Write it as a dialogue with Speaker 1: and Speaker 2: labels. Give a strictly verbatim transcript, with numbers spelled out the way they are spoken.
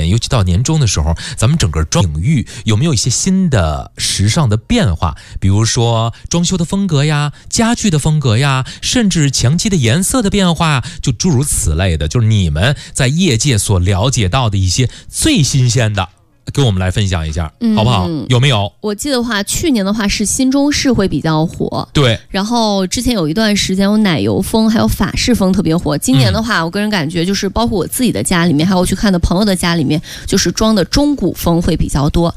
Speaker 1: 年，尤其到年终的时候，咱们整个装领域有没有一些新的时尚的变化？比如说装修的风格呀，家具的风格呀，甚至墙漆的颜色的变化，就诸如此类的，就是你们在业界所了解到的一些最新鲜的，跟我们来分享一下，嗯、好不好？有没有？
Speaker 2: 我记得话，去年的话是新中式会比较火，
Speaker 1: 对。
Speaker 2: 然后之前有一段时间有奶油风，还有法式风特别火。今年的话，嗯、我个人感觉就是包括我自己的家里面，还有去看的朋友的家里面，就是装的中古风会比较多。